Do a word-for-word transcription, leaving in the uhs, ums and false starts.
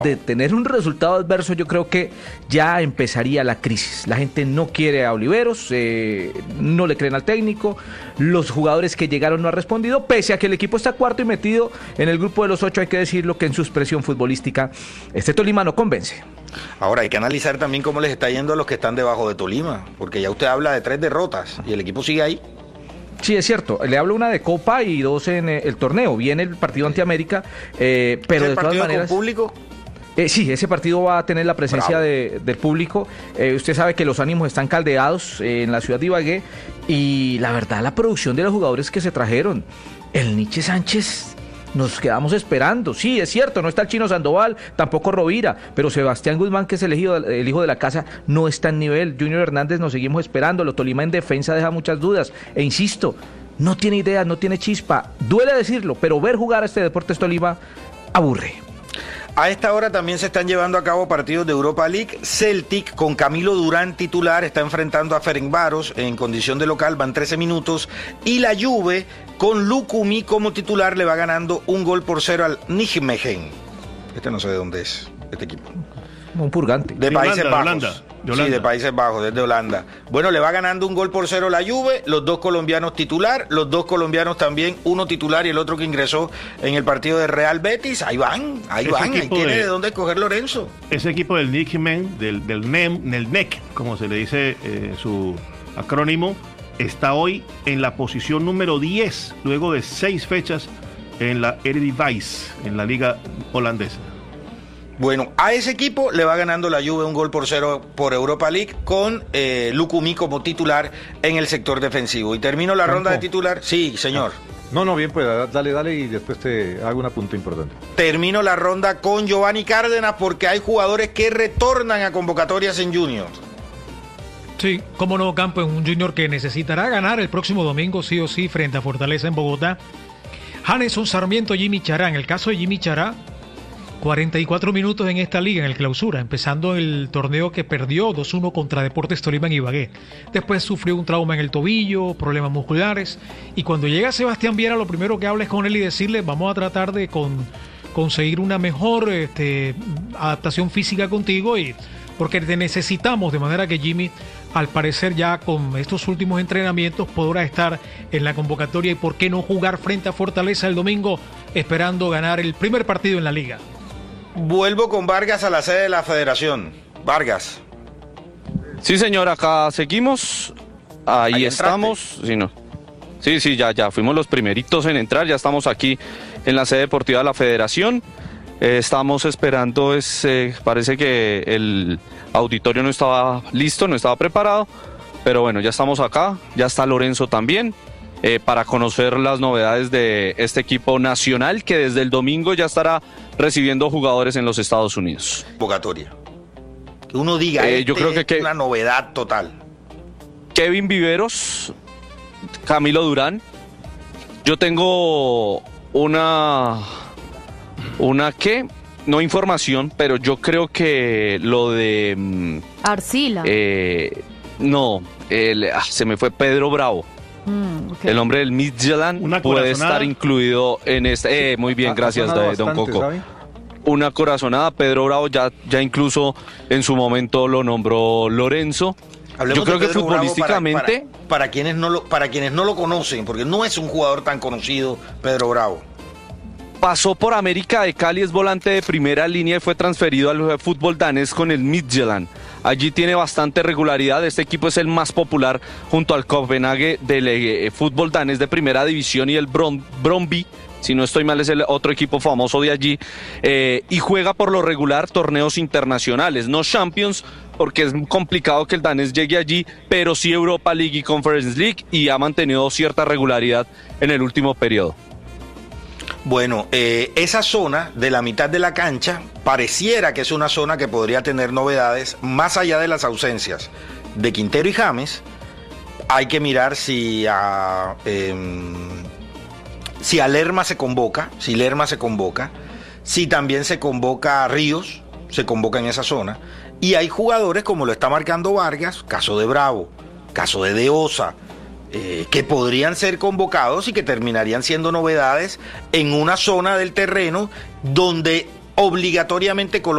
De tener un resultado adverso, yo creo que ya empezaría la crisis. La gente no quiere a Oliveros, eh, no le creen al técnico, los jugadores que llegaron no han respondido, pese a que el equipo está cuarto y metido en el grupo de los ocho. Hay que decirlo que en su expresión futbolística este Tolima no convence. Ahora hay que analizar también cómo les está yendo a los que están debajo de Tolima, porque ya usted habla de tres derrotas y el equipo sigue ahí. Sí, es cierto. Le hablo una de Copa y dos en eh, el torneo. Viene el partido ante América, eh, pero de todas maneras... con público? Eh, sí, ese partido va a tener la presencia de, del público. Eh, usted sabe que los ánimos están caldeados eh, en la ciudad de Ibagué, y la verdad, la producción de los jugadores que se trajeron, el Nietzsche Sánchez, nos quedamos esperando. Sí, es cierto, no está el Chino Sandoval, tampoco Rovira, pero Sebastián Guzmán, que es el, elegido, el hijo de la casa, no está en nivel. Junior Hernández nos seguimos esperando. Lo Tolima en defensa deja muchas dudas, e insisto, no tiene ideas, no tiene chispa. Duele decirlo, pero ver jugar a este Deportes Tolima aburre. A esta hora también se están llevando a cabo partidos de Europa League. Celtic, con Camilo Durán titular, está enfrentando a Ferencváros en condición de local, van trece minutos. Y la Juve, con Lukumi como titular, le va ganando un gol por cero al Nijmegen. Este no sé de dónde es, este equipo. Un purgante. De, de Países Holanda, Bajos. De Holanda, de Holanda. Sí, de Países Bajos, desde Holanda. Bueno, le va ganando un gol por cero la Juve, los dos colombianos titular, los dos colombianos también, uno titular y el otro que ingresó en el partido de Real Betis. Ahí van, ahí ese van, ahí tiene de, de dónde escoger Lorenzo. Ese equipo del Nijmegen, del, del, N E M, del N E C, como se le dice eh, su acrónimo, está hoy en la posición número diez, luego de seis fechas en la Eredivisie, en la liga holandesa. Bueno, a ese equipo le va ganando la Juve un gol por cero por Europa League, con eh, Lukumi como titular en el sector defensivo. Y termino la Campo. ronda de titular. Sí, señor. No, no, bien, pues dale, dale y después te hago una punta importante. Termino la ronda con Giovanni Cárdenas, porque hay jugadores que retornan a convocatorias en Junior. Sí, como no, Campo, en un Junior que necesitará ganar el próximo domingo sí o sí frente a Fortaleza en Bogotá. Janeson Sarmiento, Jimmy Chará. En el caso de Jimmy Chará, cuarenta y cuatro minutos en esta liga, en el clausura, empezando el torneo que perdió dos uno contra Deportes Tolima en Ibagué. Después sufrió un trauma en el tobillo, problemas musculares, y cuando llega Sebastián Viera, lo primero que habla es con él y decirle: vamos a tratar de con, conseguir una mejor este, adaptación física contigo, y porque te necesitamos, de manera que Jimmy, al parecer ya con estos últimos entrenamientos, podrá estar en la convocatoria, y por qué no jugar frente a Fortaleza el domingo, esperando ganar el primer partido en la liga. Vuelvo con Vargas a la sede de la Federación. Vargas. Sí, señor, acá seguimos. Ahí, Ahí estamos. Sí, no. sí, sí, ya, ya fuimos los primeritos en entrar. Ya estamos aquí en la sede deportiva de la Federación. Eh, estamos esperando, es, eh, parece que el auditorio no estaba listo, no estaba preparado. Pero bueno, ya estamos acá. Ya está Lorenzo también. Eh, para conocer las novedades de este equipo nacional, que desde el domingo ya estará recibiendo jugadores en los Estados Unidos. Convocatoria. Que uno diga, eh, este yo creo que, que es una novedad total. Kevin Viveros, Camilo Durán. Yo tengo una, una ¿qué? No información, pero yo creo que lo de... Arcila. Eh, no, el, ah, se me fue Pedro Bravo. Mm, okay. El hombre del Midtjylland puede estar incluido en este. Eh, muy bien, gracias, de, Don Coco. ¿Sabe? Una corazonada. Pedro Bravo ya, ya incluso en su momento lo nombró Lorenzo. Hablemos Yo creo que Pedro futbolísticamente. Para, para, para, quienes no lo, para quienes no lo conocen, porque no es un jugador tan conocido, Pedro Bravo. Pasó por América de Cali, es volante de primera línea y fue transferido al fútbol danés con el Midtjylland. Allí tiene bastante regularidad. Este equipo es el más popular junto al Copenhague del eh, fútbol danés de primera división y el Brom, Bromby, si no estoy mal es el otro equipo famoso de allí, eh, y juega por lo regular torneos internacionales, no Champions, porque es complicado que el danés llegue allí, pero sí Europa League y Conference League, y ha mantenido cierta regularidad en el último periodo. Bueno, eh, esa zona de la mitad de la cancha pareciera que es una zona que podría tener novedades, más allá de las ausencias de Quintero y James. Hay que mirar si a, eh, si a Lerma se convoca, si Lerma se convoca, si también se convoca a Ríos, se convoca en esa zona. Y hay jugadores, como lo está marcando Vargas, caso de Bravo, caso de De Osa, Eh, que podrían ser convocados y que terminarían siendo novedades en una zona del terreno donde obligatoriamente Colombia